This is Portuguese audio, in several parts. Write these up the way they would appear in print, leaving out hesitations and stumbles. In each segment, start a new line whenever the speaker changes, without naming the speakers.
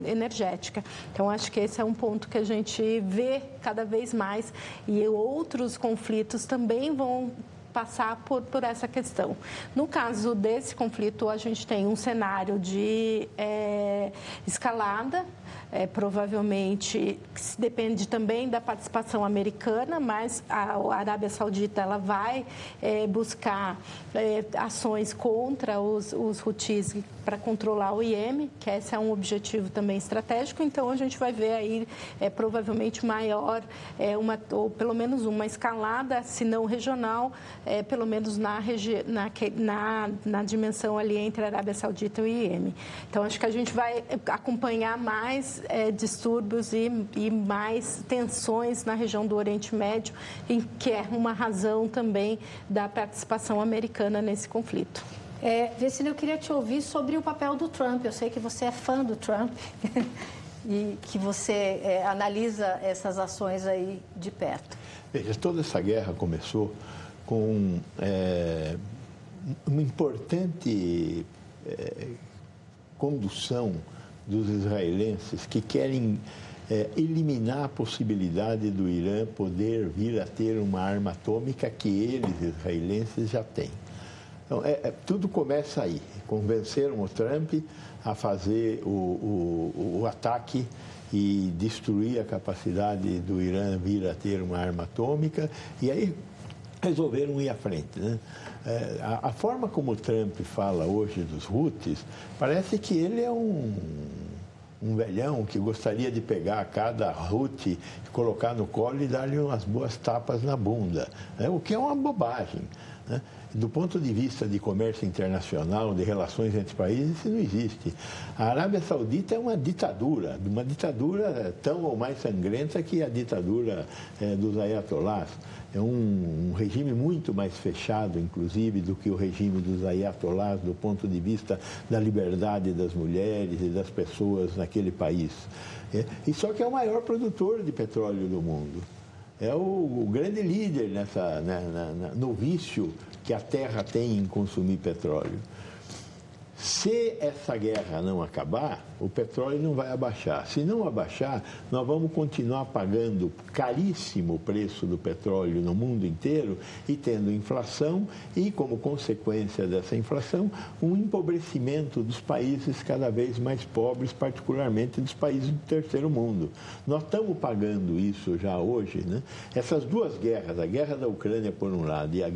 energética. Então, acho que esse é um ponto que a gente vê cada vez mais e outros conflitos também vão passar por essa questão. No caso desse conflito, a gente tem um cenário de escalada, provavelmente depende também da participação americana, mas a Arábia Saudita ela vai buscar ações contra os Houthis para controlar o Iêmen, que esse é um objetivo também estratégico. Então, a gente vai ver aí provavelmente maior, ou pelo menos uma escalada, se não regional, pelo menos na dimensão ali entre a Arábia Saudita e o Iêmen. Então, acho que a gente vai acompanhar mais distúrbios e mais tensões na região do Oriente Médio, que é uma razão também da participação americana nesse conflito.
Vecina, eu queria te ouvir sobre o papel do Trump. Eu sei que você é fã do Trump e que você analisa essas ações aí de perto.
Veja, toda essa guerra começou com uma importante condução dos israelenses que querem eliminar a possibilidade do Irã poder vir a ter uma arma atômica que eles, israelenses, já têm. Então, tudo começa aí. Convenceram o Trump a fazer o ataque e destruir a capacidade do Irã vir a ter uma arma atômica, e aí resolveram ir à frente, né? A forma como o Trump fala hoje dos Houthis, parece que ele é um velhão que gostaria de pegar cada Houthi, colocar no colo e dar-lhe umas boas tapas na bunda, né? O que é uma bobagem, né? Do ponto de vista de comércio internacional, de relações entre países, isso não existe. A Arábia Saudita é uma ditadura tão ou mais sangrenta que a ditadura dos ayatolás. É um regime muito mais fechado, inclusive, do que o regime dos ayatolás, do ponto de vista da liberdade das mulheres e das pessoas naquele país. E só que é o maior produtor de petróleo do mundo. É o grande líder no vício que a terra tem em consumir petróleo. Se essa guerra não acabar, o petróleo não vai abaixar. Se não abaixar, nós vamos continuar pagando caríssimo o preço do petróleo no mundo inteiro e tendo inflação e, como consequência dessa inflação, um empobrecimento dos países cada vez mais pobres, particularmente dos países do terceiro mundo. Nós estamos pagando isso já hoje, né? Essas duas guerras, a guerra da Ucrânia por um lado e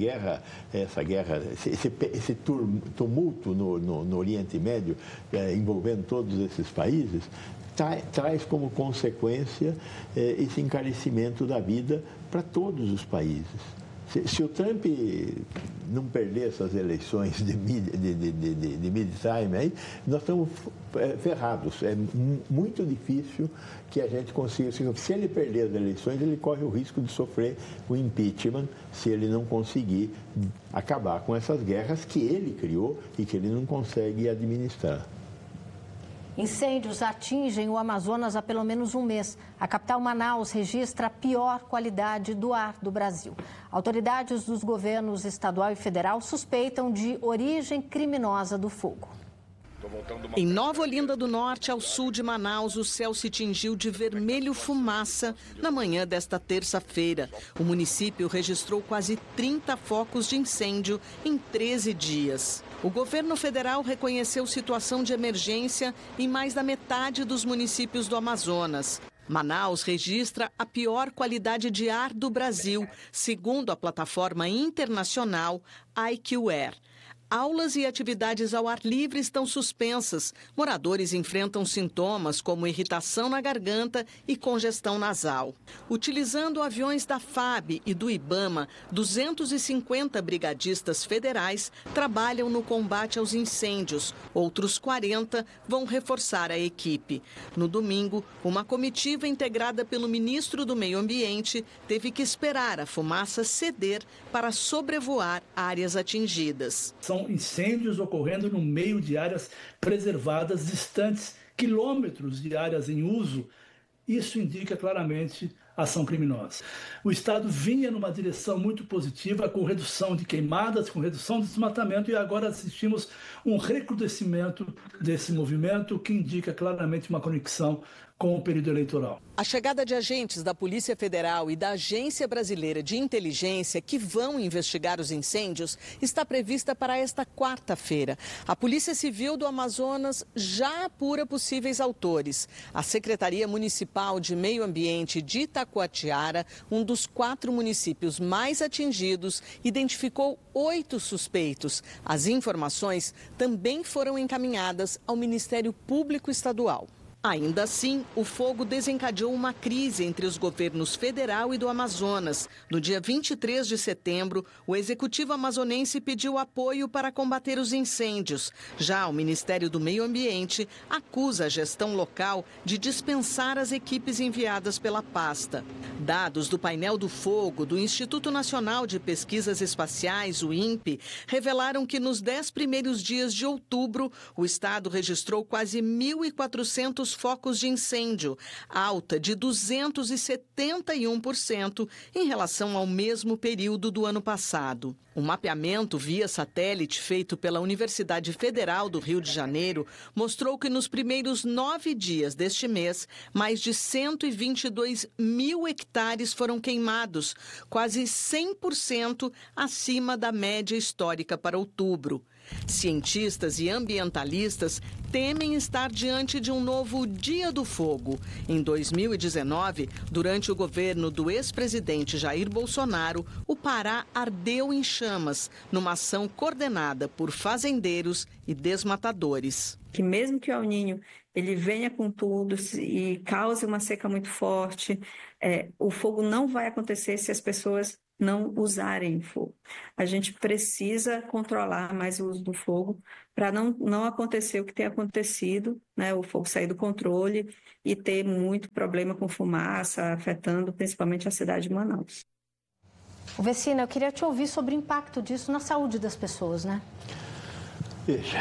esse tumulto no Oriente Médio, envolvendo todos esses países, traz como consequência esse encarecimento da vida para todos os países. Se o Trump não perder essas eleições de midterm, aí, nós estamos ferrados. É muito difícil que a gente consiga... Se ele perder as eleições, ele corre o risco de sofrer o impeachment se ele não conseguir acabar com essas guerras que ele criou e que ele não consegue administrar.
Incêndios atingem o Amazonas há pelo menos um mês. A capital Manaus registra a pior qualidade do ar do Brasil. Autoridades dos governos estadual e federal suspeitam de origem criminosa do fogo.
Em Nova Olinda do Norte, ao sul de Manaus, o céu se tingiu de vermelho fumaça na manhã desta terça-feira. O município registrou quase 30 focos de incêndio em 13 dias. O governo federal reconheceu situação de emergência em mais da metade dos municípios do Amazonas. Manaus registra a pior qualidade de ar do Brasil, segundo a plataforma internacional IQAir. Aulas e atividades ao ar livre estão suspensas. Moradores enfrentam sintomas como irritação na garganta e congestão nasal. Utilizando aviões da FAB e do IBAMA, 250 brigadistas federais trabalham no combate aos incêndios. Outros 40 vão reforçar a equipe. No domingo, uma comitiva integrada pelo ministro do Meio Ambiente teve que esperar a fumaça ceder para sobrevoar áreas atingidas.
São incêndios ocorrendo no meio de áreas preservadas, distantes quilômetros de áreas em uso. Isso indica claramente ação criminosa. O Estado vinha numa direção muito positiva, com redução de queimadas, com redução de desmatamento, e agora assistimos um recrudescimento desse movimento que indica claramente uma conexão com o período eleitoral.
A chegada de agentes da Polícia Federal e da Agência Brasileira de Inteligência, que vão investigar os incêndios, está prevista para esta quarta-feira. A Polícia Civil do Amazonas já apura possíveis autores. A Secretaria Municipal de Meio Ambiente de Itacoatiara, um dos 4 municípios mais atingidos, identificou 8 suspeitos. As informações também foram encaminhadas ao Ministério Público Estadual. Ainda assim, o fogo desencadeou uma crise entre os governos federal e do Amazonas. No dia 23 de setembro, o Executivo amazonense pediu apoio para combater os incêndios. Já o Ministério do Meio Ambiente acusa a gestão local de dispensar as equipes enviadas pela pasta. Dados do painel do fogo do Instituto Nacional de Pesquisas Espaciais, o INPE, revelaram que nos 10 primeiros dias de outubro, o estado registrou quase 1.400 focos de incêndio, alta de 271% em relação ao mesmo período do ano passado. Um mapeamento via satélite feito pela Universidade Federal do Rio de Janeiro mostrou que nos primeiros 9 dias deste mês, mais de 122 mil hectares foram queimados, quase 100% acima da média histórica para outubro. Cientistas e ambientalistas temem estar diante de um novo Dia do Fogo. Em 2019, durante o governo do ex-presidente Jair Bolsonaro, o Pará ardeu em chamas, numa ação coordenada por fazendeiros e desmatadores.
Que mesmo que o El Niño ele venha com tudo e cause uma seca muito forte, o fogo não vai acontecer se as pessoas não usarem fogo. A gente precisa controlar mais o uso do fogo para não acontecer o que tem acontecido, né? O fogo sair do controle e ter muito problema com fumaça, afetando principalmente a cidade de Manaus.
Vecina, eu queria te ouvir sobre o impacto disso na saúde das pessoas, né?
Veja,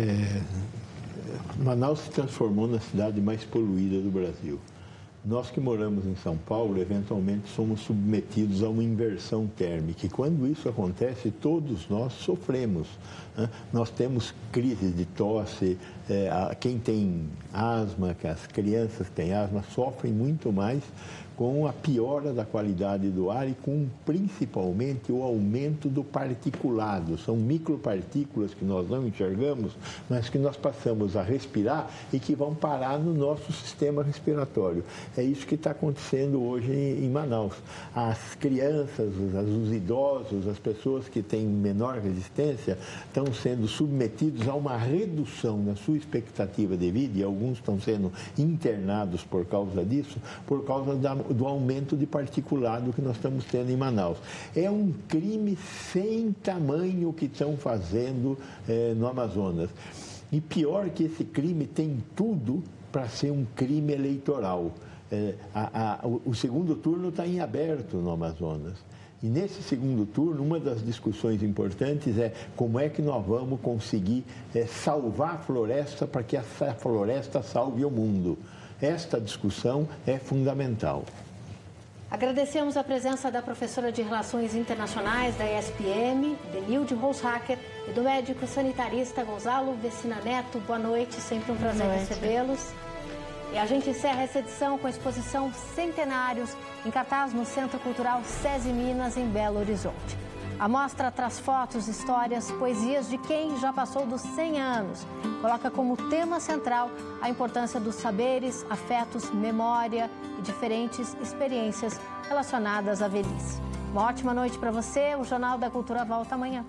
Manaus se transformou na cidade mais poluída do Brasil. Nós que moramos em São Paulo, eventualmente somos submetidos a uma inversão térmica. E quando isso acontece, todos nós sofremos, né? Nós temos crises de tosse, quem tem asma, as crianças que têm asma, sofrem muito mais com a piora da qualidade do ar e com principalmente o aumento do particulado. São micropartículas que nós não enxergamos, mas que nós passamos a respirar e que vão parar no nosso sistema respiratório. É isso que está acontecendo hoje em Manaus. As crianças, os idosos, as pessoas que têm menor resistência estão sendo submetidos a uma redução na sua expectativa de vida, e alguns estão sendo internados por causa disso, por causa do aumento de particulado que nós estamos tendo em Manaus. É um crime sem tamanho que estão fazendo no Amazonas. E pior que esse crime tem tudo para ser um crime eleitoral. O segundo turno está em aberto no Amazonas. E nesse segundo turno, uma das discussões importantes é como é que nós vamos conseguir salvar a floresta para que essa floresta salve o mundo. Esta discussão é fundamental.
Agradecemos a presença da professora de Relações Internacionais da ESPM, Denilde Roshacker, e do médico sanitarista Gonzalo Vecina Neto. Boa noite, sempre um prazer recebê-los. E a gente encerra essa edição com a exposição Centenários, em cartaz no Centro Cultural SESI Minas, em Belo Horizonte. A mostra traz fotos, histórias, poesias de quem já passou dos 100 anos. Coloca como tema central a importância dos saberes, afetos, memória e diferentes experiências relacionadas à velhice. Uma ótima noite para você. O Jornal da Cultura volta amanhã.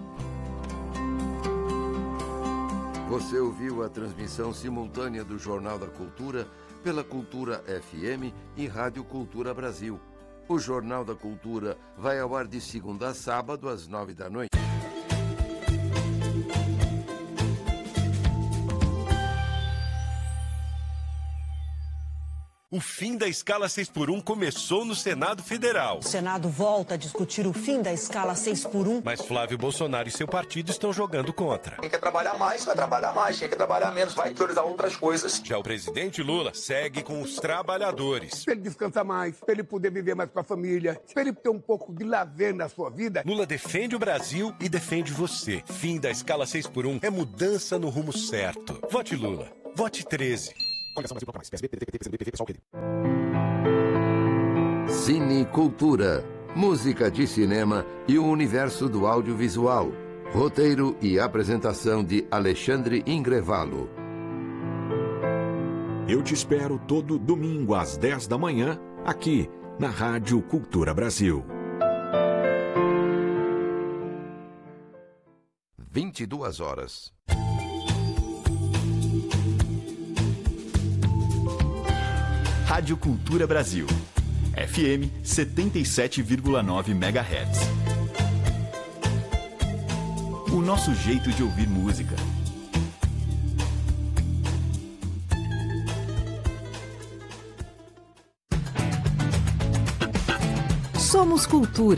Você ouviu a transmissão simultânea do Jornal da Cultura pela Cultura FM e Rádio Cultura Brasil. O Jornal da Cultura vai ao ar de segunda a sábado, às 21h.
O fim da escala 6x1 começou no Senado Federal.
O Senado volta a discutir o fim da escala 6x1.
Mas Flávio Bolsonaro e seu partido estão jogando contra.
Quem quer trabalhar mais, vai trabalhar mais. Quem quer trabalhar menos, vai priorizar outras coisas.
Já o presidente Lula segue com os trabalhadores.
Para ele descansar mais, para ele poder viver mais com a família, para ele ter um pouco de lazer na sua vida.
Lula defende o Brasil e defende você. Fim da escala 6x1 é mudança no rumo certo. Vote Lula. Vote 13.
Cine Cultura, música de cinema e o universo do audiovisual. Roteiro e apresentação de Alexandre Ingrevalo.
Eu te espero todo domingo às 10 da manhã, aqui na Rádio Cultura Brasil.
22 horas.
Rádio Cultura Brasil. FM 77,9 MHz. O nosso jeito de ouvir música.
Somos Cultura.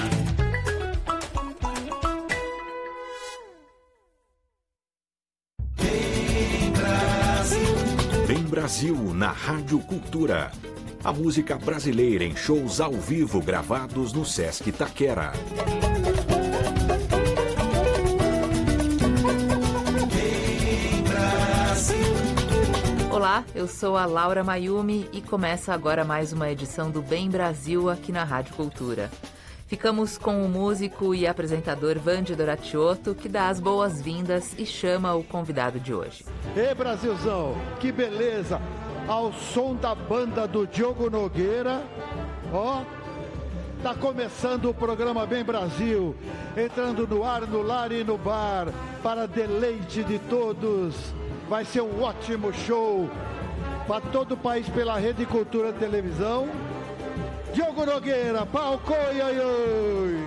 Bem Brasil na Rádio Cultura. A música brasileira em shows ao vivo gravados no Sesc Itaquera.
Olá, eu sou a Laura Mayumi e começa agora mais uma edição do Bem Brasil aqui na Rádio Cultura. Ficamos com o músico e apresentador Vandy Doratiotto, que dá as boas-vindas e chama o convidado de hoje.
Ê, Brasilzão, que beleza! Ao som da banda do Diogo Nogueira, ó, tá começando o programa Bem Brasil, entrando no ar, no lar e no bar, para deleite de todos. Vai ser um ótimo show para todo o país pela Rede Cultura de Televisão. Diogo Nogueira, palco, oi, oi.